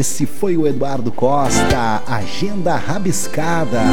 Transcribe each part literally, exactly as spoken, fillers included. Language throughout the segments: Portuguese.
Esse foi o Eduardo Costa, Agenda Rabiscada.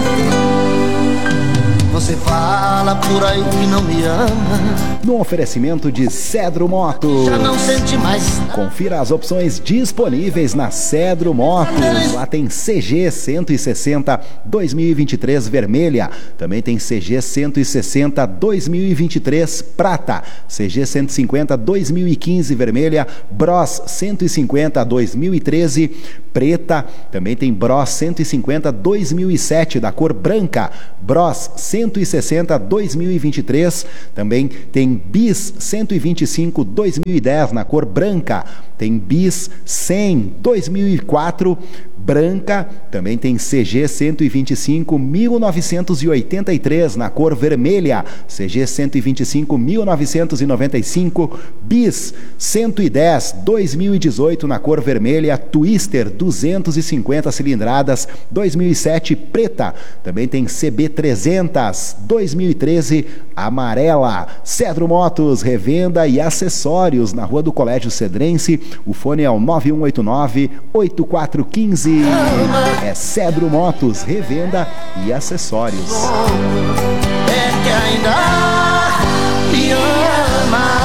Você fala por aí que não me ama. No oferecimento de Cedro Motos. Já não sente mais. Confira as opções disponíveis na Cedro Motos. Lá tem C G cento e sessenta dois mil e vinte e três vermelha. Também tem C G cento e sessenta dois mil e vinte e três prata. C G cento e cinquenta dois mil e quinze vermelha. Bros cento e cinquenta dois mil e treze preta. Também tem Bros cento e cinquenta dois mil e sete da cor branca. Bros cento e sessenta dois mil e vinte e três. Também tem Bis cento e vinte e cinco dois mil e dez na cor branca. Tem Bis cem dois mil e quatro branca. Também tem C G cento e vinte e cinco mil novecentos e oitenta e três na cor vermelha. C G cento e vinte e cinco mil novecentos e noventa e cinco. Bis cento e dez dois mil e dezoito na cor vermelha. Twister duzentos e cinquenta cilindradas dois mil e sete preta. Também tem C B trezentos dois mil e treze amarela. Cedro Motos, revenda e acessórios na Rua do Colégio Cedrense. O fone é o nove um oito nove oito quatro um cinco. É Cedro Motos, revenda e acessórios. É que ainda me ama.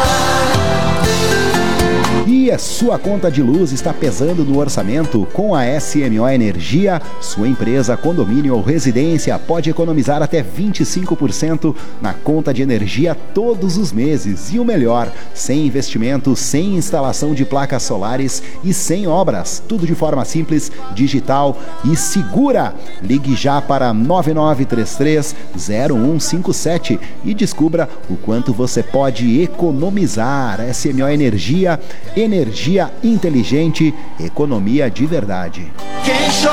E a sua conta de luz está pesando no orçamento? Com a S M O Energia, sua empresa, condomínio ou residência pode economizar até vinte e cinco por cento na conta de energia todos os meses. E o melhor, sem investimento, sem instalação de placas solares e sem obras. Tudo de forma simples, digital e segura. Ligue já para nove nove três três zero um cinco sete e descubra o quanto você pode economizar. S M O Energia, energia inteligente, economia de verdade. Quem chora